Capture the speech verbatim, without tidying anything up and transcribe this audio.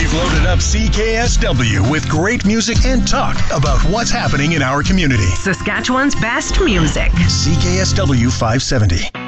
We've loaded up C K S W with great music and talk about what's happening in our community. Saskatchewan's best music. C K S W five seventy.